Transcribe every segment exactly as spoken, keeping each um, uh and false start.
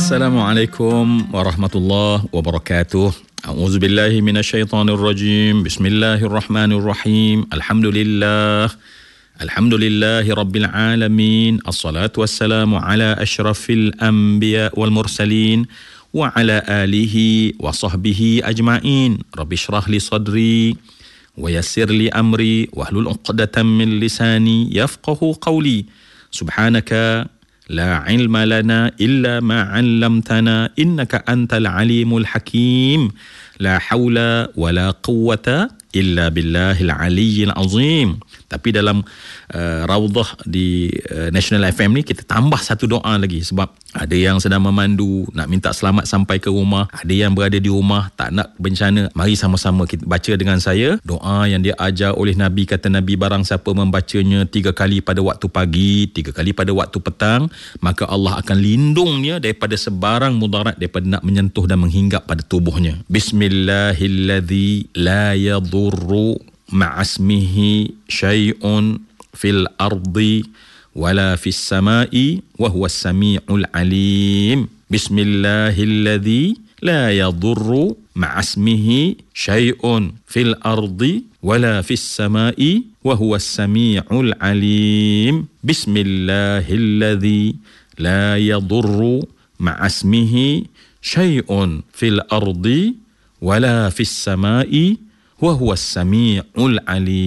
Assalamualaikum warahmatullahi wabarakatuh. A'udzubillahi minasyaitonirrajim. Bismillahirrahmanirrahim. Alhamdulillah. Alhamdulillahi rabbil alamin. Assalatu wassalamu ala asyrafil anbiya wal mursalin wa ala alihi wa sahbihi ajma'in. Rabbi shrah li sadri wa yassir li amri wahlul 'uqdatam min lisani yafqahu qawli. Subhanaka la ilma lana illa ma 'allamtana innaka antal alimul hakim. La haula wala quwwata illa billahil aliyyil azim. Tapi dalam uh, Raudhah di uh, National F M ni kita tambah satu doa lagi, sebab ada yang sedang memandu nak minta selamat sampai ke rumah, ada yang berada di rumah tak nak bencana. Mari sama-sama kita baca dengan saya doa yang dia ajar oleh Nabi. Kata Nabi, barang siapa membacanya tiga kali pada waktu pagi, tiga kali pada waktu petang, maka Allah akan lindungnya daripada sebarang mudarat, daripada nak menyentuh dan menghinggap pada tubuhnya. Bismillahilladzi la yadurru ma'asmihi syai'un fil ardi wala fis sama'i wa huwas sami'ul alim. Bismillahilladzi la yadurru ma'asmihi syai'un fil ardi wala fis sama'i wa huwas sami'ul alim. Bismillahilladzi la yadurru ma'asmihi syai'un fil ardi wala fis sama'i wa huwas sami'ul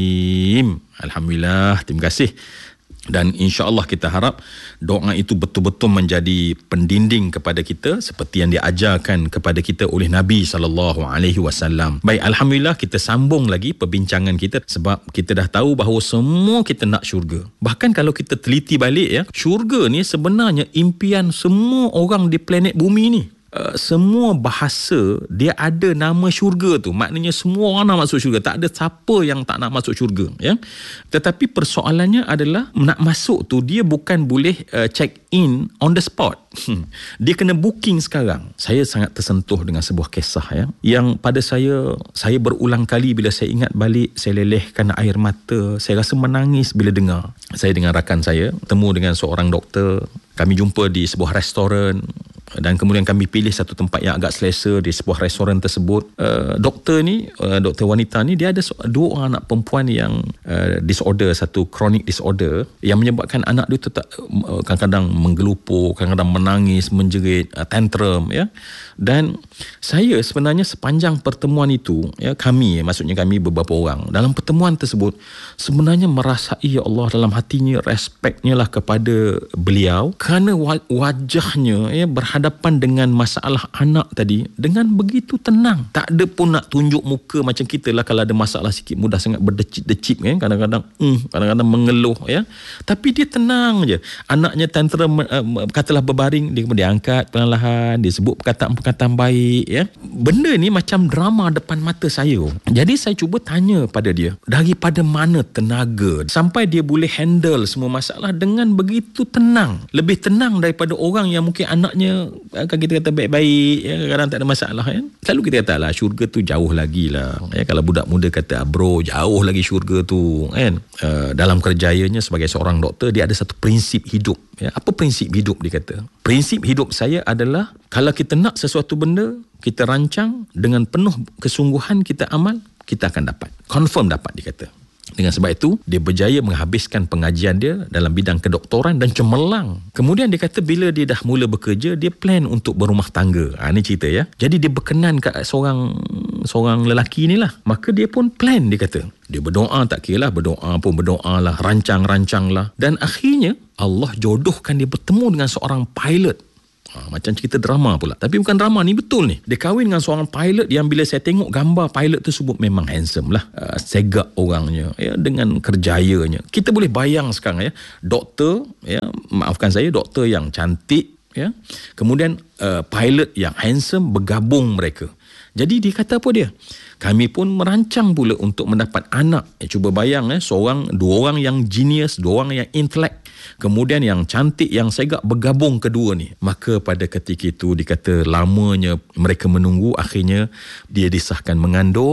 alim. Alhamdulillah, terima kasih. Dan insya-Allah kita harap doa itu betul-betul menjadi pendinding kepada kita seperti yang diajarkan kepada kita oleh Nabi sallallahu alaihi wasallam. Baik, alhamdulillah kita sambung lagi perbincangan kita, sebab kita dah tahu bahawa semua kita nak syurga. Bahkan kalau kita teliti balik ya, syurga ni sebenarnya impian semua orang di planet bumi ni. Uh, semua bahasa dia ada nama syurga tu. Maknanya semua orang nak masuk syurga. Tak ada siapa yang tak nak masuk syurga ya. Tetapi persoalannya adalah nak masuk tu dia bukan boleh uh, check in on the spot. Hmm. Dia kena booking sekarang. Saya sangat tersentuh dengan sebuah kisah ya, yang pada saya saya berulang kali bila saya ingat balik, saya lelehkan air mata, saya rasa menangis bila dengar. Saya dengan rakan saya temu dengan seorang doktor. Kami jumpa di sebuah restoran dan kemudian kami pilih satu tempat yang agak selesa di sebuah restoran tersebut. Uh, doktor ni, uh, doktor wanita ni, dia ada dua orang anak perempuan yang uh, disorder, satu chronic disorder yang menyebabkan anak dia tu tak, uh, kadang-kadang menggelupur, kadang-kadang menangis, menjerit, uh, tantrum ya. Dan saya sebenarnya sepanjang pertemuan itu ya, kami maksudnya kami beberapa orang dalam pertemuan tersebut sebenarnya merasai ya Allah dalam hatinya respeknya lah kepada beliau, kerana wajahnya ya berhadapan dengan masalah anak tadi dengan begitu tenang. Tak ada pun nak tunjuk muka macam kita lah kalau ada masalah sikit mudah sangat berdecit-decit kan, kadang-kadang mm, kadang-kadang mengeluh ya. Tapi dia tenang je. Anaknya tantrum uh, katalah berbaring, dia kemudian angkat perlahan, dia sebut perkataan-perkataan baik ya. Benda ni macam drama depan mata saya. Jadi saya cuba tanya pada dia, daripada mana tenaga sampai dia boleh handle semua masalah dengan begitu tenang. Lebih tenang daripada orang yang mungkin anaknya kan kita kata baik-baik ya, kadang tak ada masalah kan. Selalu kita kata lah syurga tu jauh lagi lah ya. Kalau budak muda kata bro jauh lagi syurga tu kan. Uh, dalam kerjayanya sebagai seorang doktor, dia ada satu prinsip hidup ya. Apa prinsip hidup dia kata? Prinsip hidup saya adalah kalau kita nak sesuatu benda, kita rancang dengan penuh kesungguhan, kita amal, kita akan dapat. Confirm dapat, dia kata. Dengan sebab itu, dia berjaya menghabiskan pengajian dia dalam bidang kedoktoran dan cemerlang. Kemudian dia kata bila dia dah mula bekerja, dia plan untuk berumah tangga. Ha, ni cerita ya. Jadi dia berkenan kat seorang seorang lelaki ni lah. Maka dia pun plan, dia kata. Dia berdoa, tak kira lah, berdoa pun berdoa lah, rancang-rancang lah. Dan akhirnya, Allah jodohkan dia bertemu dengan seorang pilot. Ha, macam cerita drama pula. Tapi bukan drama, ni betul ni. Dia kahwin dengan seorang pilot yang bila saya tengok gambar pilot tersebut memang handsome lah. Uh, segak orangnya ya, dengan kerjayanya. Kita boleh bayang sekarang ya, doktor ya, maafkan saya, doktor yang cantik ya. Kemudian uh, pilot yang handsome bergabung mereka. Jadi dia kata apa dia? Kami pun merancang pula untuk mendapat anak. Eh, cuba bayang eh, seorang, dua orang yang genius, dua orang yang intelek. Kemudian yang cantik, yang segak bergabung kedua ni. Maka pada ketika itu dikata lamanya mereka menunggu, akhirnya dia disahkan mengandung.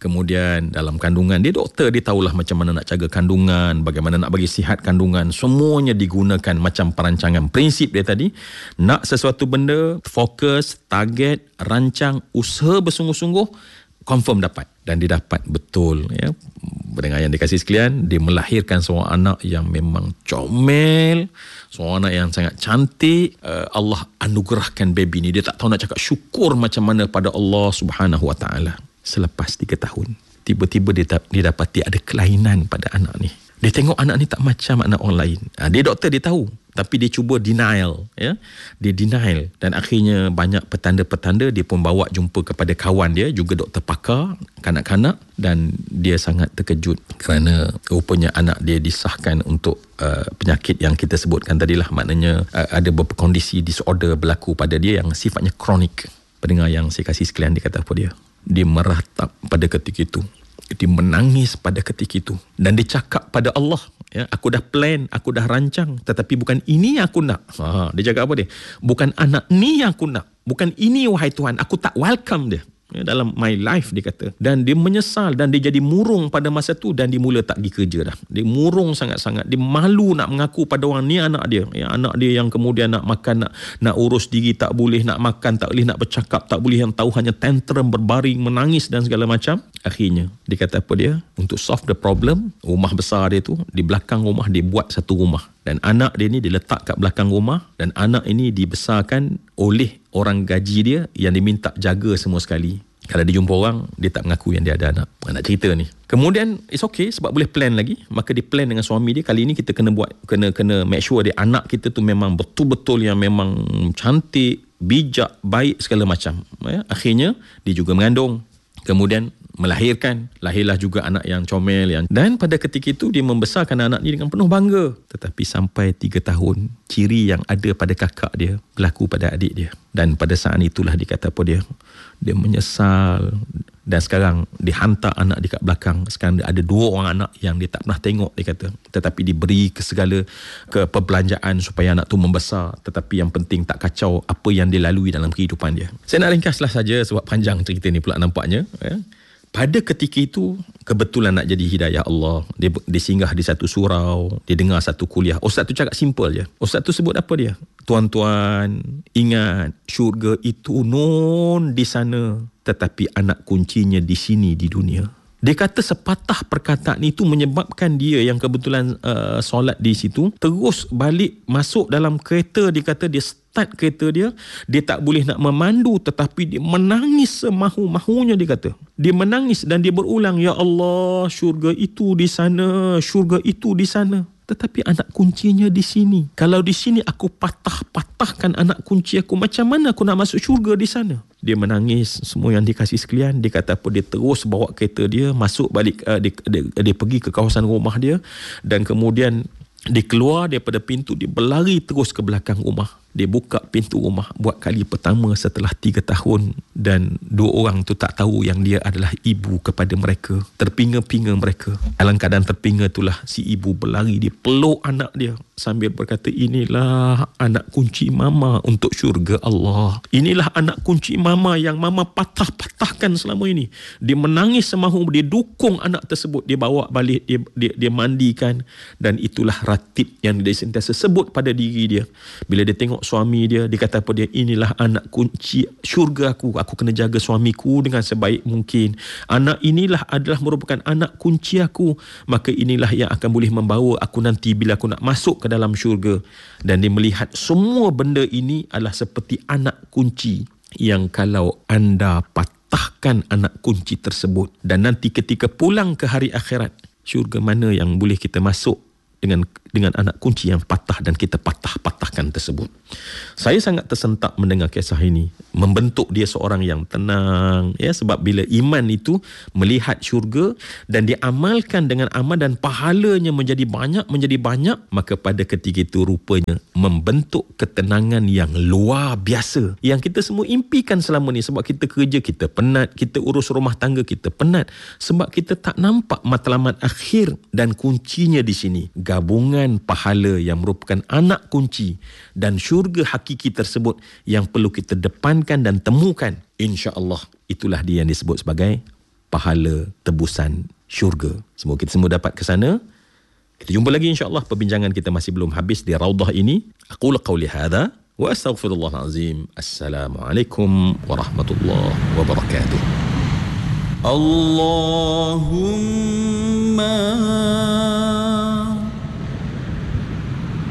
Kemudian dalam kandungan, dia doktor, dia tahulah macam mana nak jaga kandungan, bagaimana nak bagi sihat kandungan. Semuanya digunakan macam perancangan. Prinsip dia tadi, nak sesuatu benda, fokus, target, rancang, usaha bersungguh-sungguh, confirm dapat. Dan dia dapat betul. Ya. Pendengar yang dikasihi sekalian, dia melahirkan seorang anak yang memang comel, seorang anak yang sangat cantik. Uh, Allah anugerahkan baby ni. Dia tak tahu nak cakap syukur macam mana pada Allah Subhanahu Wa Taala. Selepas tiga tahun, tiba-tiba dia, dia dapati ada kelainan pada anak ni. Dia tengok anak ni tak macam anak orang lain. Ha, dia doktor, dia tahu. Tapi dia cuba denial. Ya? Dia denial. Dan akhirnya banyak petanda-petanda, dia pun bawa jumpa kepada kawan dia, juga doktor pakar kanak-kanak. Dan dia sangat terkejut kerana rupanya anak dia disahkan untuk uh, penyakit yang kita sebutkan tadilah. Maknanya uh, ada beberapa kondisi disorder berlaku pada dia yang sifatnya kronik. Pendengar yang saya kasih sekalian, dia kata apa dia? Dia meratap pada ketika itu. Dia menangis pada ketika itu. Dan dia cakap pada Allah, ya, aku dah plan, aku dah rancang, tetapi bukan ini yang aku nak. Ha, dia cakap apa dia? Bukan anak ni yang aku nak. Bukan ini, wahai Tuhan. Aku tak welcome dia. Ya, dalam my life, dia kata. Dan dia menyesal dan dia jadi murung pada masa tu, dan dia mula tak pergi kerja dah. Dia murung sangat-sangat. Dia malu nak mengaku pada orang ni anak dia. Ya, anak dia yang kemudian nak makan, nak nak urus diri tak boleh, nak makan tak boleh, nak bercakap tak boleh, yang tahu hanya tantrum, berbaring, menangis dan segala macam. Akhirnya, dia kata apa dia? Untuk solve the problem, rumah besar dia tu, di belakang rumah dia buat satu rumah. Dan anak dia ni diletak kat belakang rumah, dan anak ini dibesarkan oleh orang gaji dia yang diminta jaga semua sekali. Kalau dia jumpa orang, dia tak mengaku yang dia ada anak. Nak cerita ni. Kemudian it's okay sebab boleh plan lagi. Maka dia plan dengan suami dia. Kali ni kita kena buat, kena kena make sure dia anak kita tu memang betul-betul yang memang cantik, bijak, baik segala macam. Ya? Akhirnya dia juga mengandung. Kemudian melahirkan, lahirlah juga anak yang comel yang, dan pada ketika itu dia membesarkan anak ni dengan penuh bangga. Tetapi sampai tiga tahun, ciri yang ada pada kakak dia berlaku pada adik dia. Dan pada saat itulah dia kata apa dia? Dia menyesal. Dan sekarang dia hantar anak dia kat belakang. Sekarang dia ada dua orang anak yang dia tak pernah tengok, dia kata. Tetapi diberi ke segala ke perbelanjaan supaya anak tu membesar. Tetapi yang penting tak kacau apa yang dia lalui dalam kehidupan dia. Saya nak ringkaslah saja sebab panjang cerita ni pula nampaknya. Ya. Pada ketika itu, kebetulan nak jadi hidayah Allah. Dia, dia singgah di satu surau. Dia dengar satu kuliah. Ustaz tu cakap simple je. Ustaz tu sebut apa dia? Tuan-tuan, ingat, syurga itu non di sana. Tetapi anak kuncinya di sini, di dunia. Dia kata sepatah perkataan itu menyebabkan dia yang kebetulan uh, solat di situ, terus balik masuk dalam kereta. Dia kata dia start kereta dia, dia tak boleh nak memandu, tetapi dia menangis semahu-mahunya. Dia kata dia menangis dan dia berulang, ya Allah, syurga itu di sana, syurga itu di sana. Tetapi anak kuncinya di sini. Kalau di sini aku patah-patahkan anak kunci aku, macam mana aku nak masuk syurga di sana? Dia menangis semua yang dikasih sekalian. Dia kata apa? Dia terus bawa kereta dia masuk balik. Uh, dia, dia, dia pergi ke kawasan rumah dia. Dan kemudian dia keluar daripada pintu. Dia berlari terus ke belakang rumah. Dia buka pintu rumah buat kali pertama setelah tiga tahun. Dan dua orang tu tak tahu yang dia adalah ibu kepada mereka. Terpinga-pinga mereka. Dalam keadaan terpinga itulah si ibu berlari. Dia peluk anak dia sambil berkata, inilah anak kunci mama untuk syurga Allah. Inilah anak kunci mama yang mama patah-patahkan selama ini. Dia menangis semahu. Dia dukung anak tersebut. Dia bawa balik. Dia, dia, dia mandikan. Dan itulah ratib yang dia sentiasa sebut pada diri dia. Bila dia tengok suami dia, dia kata apa dia? Inilah anak kunci syurga aku. Aku kena jaga suamiku dengan sebaik mungkin. Anak inilah adalah merupakan anak kunci aku. Maka inilah yang akan boleh membawa aku nanti bila aku nak masuk ke dalam syurga. Dan dia melihat semua benda ini adalah seperti anak kunci yang kalau anda patahkan anak kunci tersebut, dan nanti ketika pulang ke hari akhirat, syurga mana yang boleh kita masuk dengan dengan anak kunci yang patah dan kita patah-patahkan tersebut. Saya sangat tersentak mendengar kisah ini. Membentuk dia seorang yang tenang, ya, sebab bila iman itu melihat syurga dan diamalkan dengan amal dan pahalanya menjadi banyak, menjadi banyak, maka pada ketika itu rupanya membentuk ketenangan yang luar biasa yang kita semua impikan selama ni. Sebab kita kerja, kita penat, kita urus rumah tangga, kita penat sebab kita tak nampak matlamat akhir, dan kuncinya di sini. Gabungan pahala yang merupakan anak kunci dan syurga hakiki tersebut yang perlu kita depankan dan temukan. InsyaAllah itulah dia yang disebut sebagai pahala tebusan syurga. Semoga kita semua dapat ke sana. Kita jumpa lagi insya-Allah. Perbincangan kita masih belum habis di Raudhah ini. Aqulu qauli hadza wa astaghfirullahal azim. Assalamualaikum warahmatullahi wabarakatuh. Allahumma